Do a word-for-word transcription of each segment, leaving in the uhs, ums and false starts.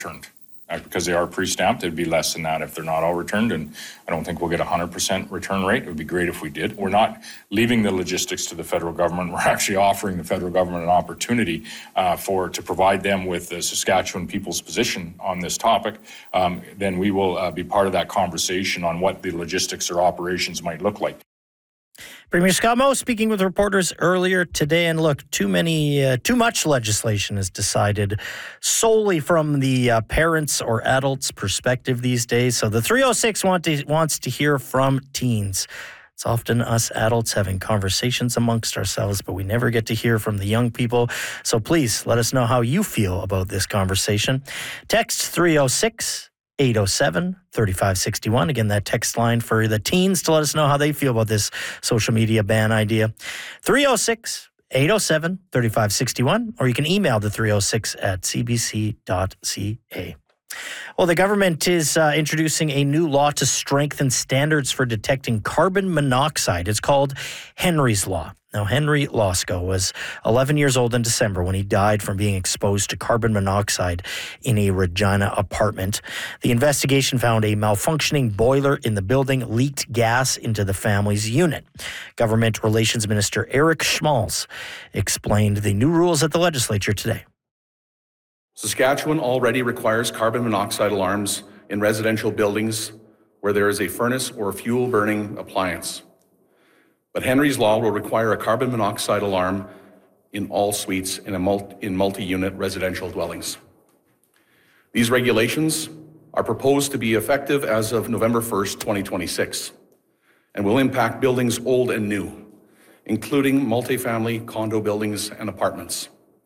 returned. Uh, because they are pre-stamped, it'd be less than that if they're not all returned, and I don't think we'll get a one hundred percent return rate. It would be great if we did. We're not leaving the logistics to the federal government. We're actually offering the federal government an opportunity uh, for to provide them with the Saskatchewan people's position on this topic. Um, then we will uh, be part of that conversation on what the logistics or operations might look like. Premier Scott Moe speaking with reporters earlier today, and look, too many, uh, too much legislation is decided solely from the uh, parents' or adults' perspective these days. So the three oh six want to, wants to hear from teens. It's often us adults having conversations amongst ourselves, but we never get to hear from the young people. So please let us know how you feel about this conversation. Text three oh six, eight oh seven, thirty-five sixty-one. Again, that text line for the teens to let us know how they feel about this social media ban idea. three oh six, eight oh seven, thirty-five sixty-one. Or you can email the three oh six at c b c dot c a. Well, the government is uh, introducing a new law to strengthen standards for detecting carbon monoxide. It's called Henry's Law. Now, Henry Losko was eleven years old in December when he died from being exposed to carbon monoxide in a Regina apartment. The investigation found a malfunctioning boiler in the building leaked gas into the family's unit. Government Relations Minister Eric Schmalz explained the new rules at the legislature today. Saskatchewan already requires carbon monoxide alarms in residential buildings where there is a furnace or fuel-burning appliance. But Henry's Law will require a carbon monoxide alarm in all suites in, a multi, in multi-unit residential dwellings. These regulations are proposed to be effective as of November first, twenty twenty-six, and will impact buildings old and new, including multifamily condo buildings and apartments.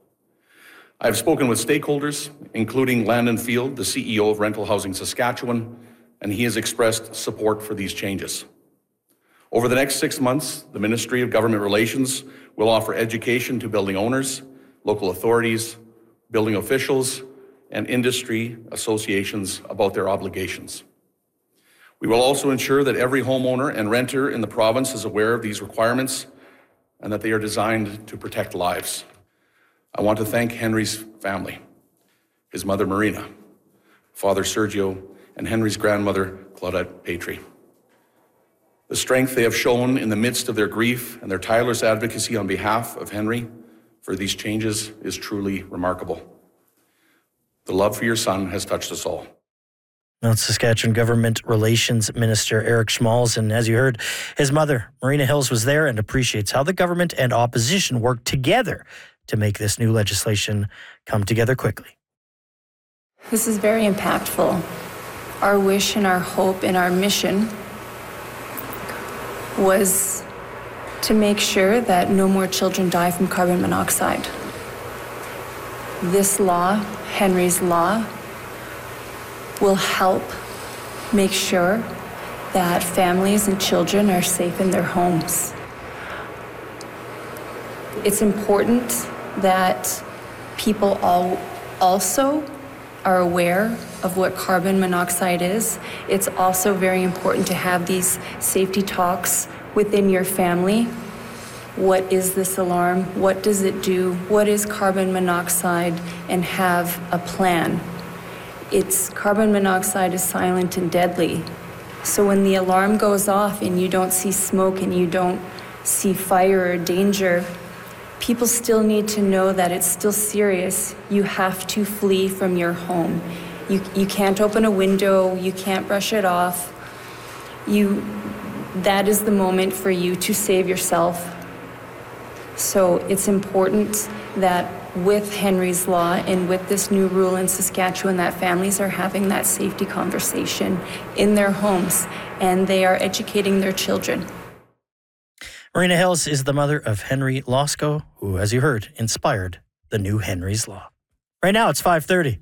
I have spoken with stakeholders, including Landon Field, the C E O of Rental Housing Saskatchewan, and he has expressed support for these changes. Over the next six months, the Ministry of Government Relations will offer education to building owners, local authorities, building officials, and industry associations about their obligations. We will also ensure that every homeowner and renter in the province is aware of these requirements and that they are designed to protect lives. I want to thank Henry's family, his mother Marina, father Sergio, and Henry's grandmother Claudette Patry. The strength they have shown in the midst of their grief and their tireless advocacy on behalf of Henry for these changes is truly remarkable. The love for your son has touched us all. That's Saskatchewan Government Relations Minister Eric Schmalz, and as you heard, his mother, Marina Hills, was there and appreciates how the government and opposition work together to make this new legislation come together quickly. This is very impactful. Our wish and our hope and our mission was to make sure that no more children die from carbon monoxide. This law, Henry's Law, will help make sure that families and children are safe in their homes. It's important that people all also are aware of what carbon monoxide is. It's also very important to have these safety talks within your family. What is this alarm? What does it do? What is carbon monoxide? And have a plan. It's carbon monoxide is silent and deadly. So when the alarm goes off and you don't see smoke and you don't see fire or danger, people still need to know that it's still serious. You have to flee from your home. You, you can't open a window, you can't brush it off. You, that is the moment for you to save yourself. So it's important that with Henry's Law and with this new rule in Saskatchewan that families are having that safety conversation in their homes and they are educating their children. Marina Hills is the mother of Henry Losko, who, as you heard, inspired the new Henry's Law. Right now, it's five thirty.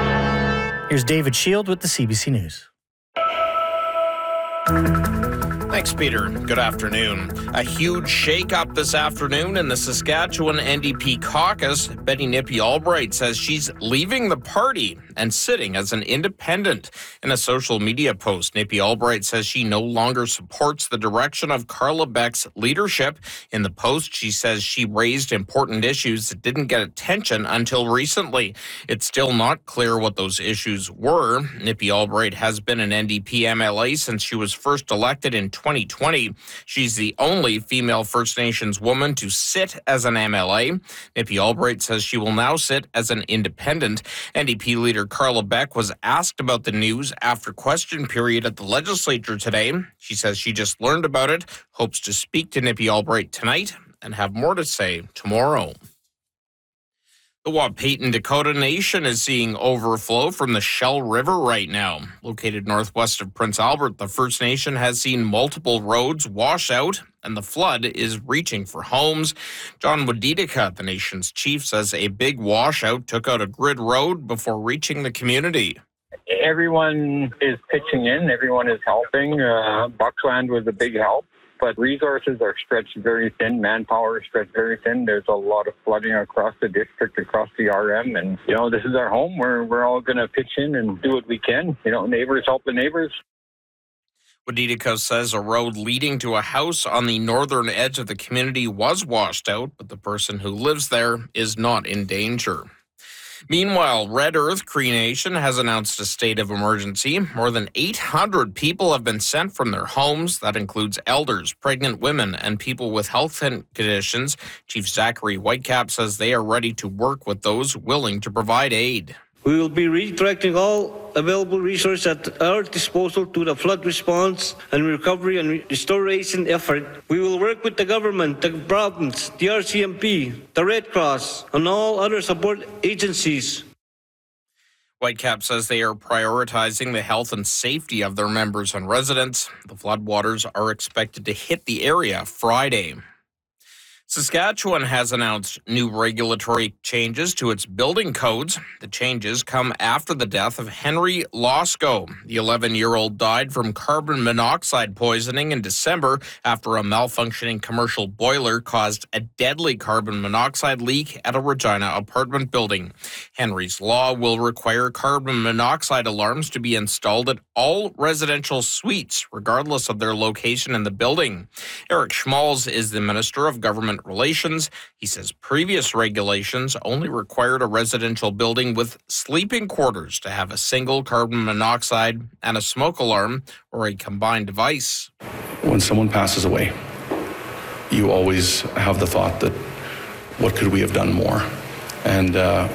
Here's David Shield with the C B C News. Thanks, Peter. Good afternoon. A huge shakeup this afternoon in the Saskatchewan N D P caucus. Betty Nippy Albright says she's leaving the party and sitting as an independent. In a social media post, Nippy Albright says she no longer supports the direction of Carla Beck's leadership. In the post, she says she raised important issues that didn't get attention until recently. It's still not clear what those issues were. Nippy Albright has been an N D P M L A since she was first elected in twenty twenty. She's the only female First Nations woman to sit as an M L A. Nippy Albright says she will now sit as an independent. N D P leader Carla Beck was asked about the news after question period at the legislature today. She says she just learned about it, hopes to speak to Nippy Albright tonight, and have more to say tomorrow. The Wahpeton Dakota Nation is seeing overflow from the Shell River right now. Located northwest of Prince Albert, the First Nation has seen multiple roads wash out, and the flood is reaching for homes. John Wadidika, the nation's chief, says a big washout took out a grid road before reaching the community. Everyone is pitching in. Everyone is helping. Uh, Bucksland was a big help. But resources are stretched very thin. Manpower is stretched very thin. There's a lot of flooding across the district, across the R M. And, you know, this is our home. We're, we're all going to pitch in and do what we can. You know, neighbors help the neighbors. Wadidika says a road leading to a house on the northern edge of the community was washed out, but the person who lives there is not in danger. Meanwhile, Red Earth Cree Nation has announced a state of emergency. More than eight hundred people have been sent from their homes. That includes elders, pregnant women, and people with health conditions. Chief Zachary Whitecap says they are ready to work with those willing to provide aid. We will be redirecting all available resources at our disposal to the flood response and recovery and restoration effort. We will work with the government, the province, the R C M P, the Red Cross, and all other support agencies. Whitecap says they are prioritizing the health and safety of their members and residents. The floodwaters are expected to hit the area Friday. Saskatchewan has announced new regulatory changes to its building codes. The changes come after the death of Henry Losco. The eleven-year-old died from carbon monoxide poisoning in December after a malfunctioning commercial boiler caused a deadly carbon monoxide leak at a Regina apartment building. Henry's law will require carbon monoxide alarms to be installed at all residential suites, regardless of their location in the building. Eric Schmalz is the Minister of Government Relations. He says previous regulations only required a residential building with sleeping quarters to have a single carbon monoxide and a smoke alarm or a combined device. When someone passes away, you always have the thought that, what could we have done more? And uh,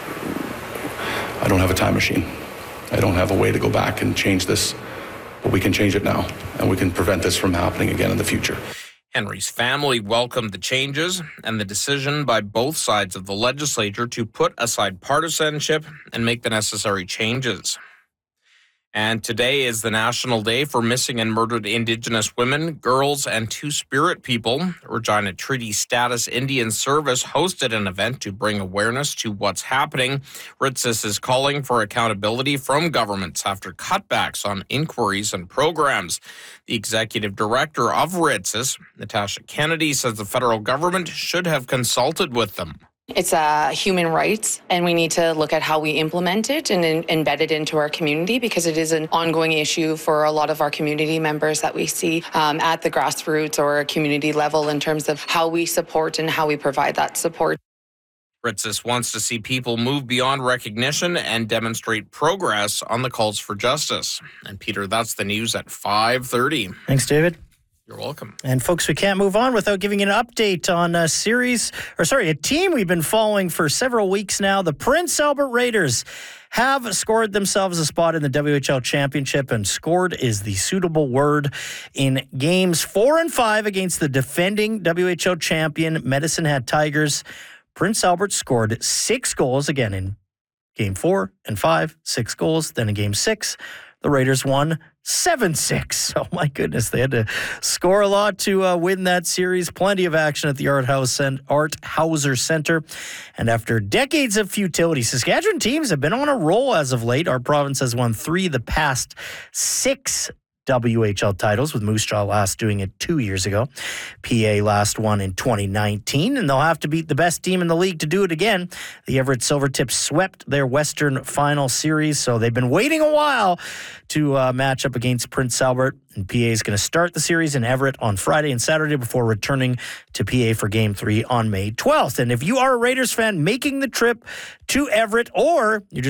I don't have a time machine. I don't have a way to go back and change this, but we can change it now, and we can prevent this from happening again in the future. Henry's family welcomed the changes and the decision by both sides of the legislature to put aside partisanship and make the necessary changes. And today is the National Day for Missing and Murdered Indigenous Women, Girls, and Two-Spirit People. Regina Treaty Status Indian Service hosted an event to bring awareness to what's happening. R I T S I S is calling for accountability from governments after cutbacks on inquiries and programs. The executive director of R I T S I S, Natasha Kennedy, says the federal government should have consulted with them. It's a human rights, and we need to look at how we implement it and in, embed it into our community, because it is an ongoing issue for a lot of our community members that we see um, at the grassroots or community level in terms of how we support and how we provide that support. R I T S I S wants to see people move beyond recognition and demonstrate progress on the calls for justice. And Peter, that's the news at five thirty. Thanks, David. You're welcome. And folks, we can't move on without giving an update on a series, or sorry, a team we've been following for several weeks now. The Prince Albert Raiders have scored themselves a spot in the W H L Championship, and scored is the suitable word. In games four and five against the defending W H L champion Medicine Hat Tigers, Prince Albert scored six goals again in game four and five, six goals. Then in game six, the Raiders won seven six. Oh, my goodness. They had to score a lot to uh, win that series. Plenty of action at the Art House and Art Hauser Center. And after decades of futility, Saskatchewan teams have been on a roll as of late. Our province has won three the past six W H L titles, with Moose Jaw last doing it two years ago. P A last won in twenty nineteen, and they'll have to beat the best team in the league to do it again. The Everett Silvertips swept their Western Final Series, so they've been waiting a while to uh, match up against Prince Albert. And P A is going to start the series in Everett on Friday and Saturday before returning to P A for Game three on May twelfth. And if you are a Raiders fan making the trip to Everett, or you're just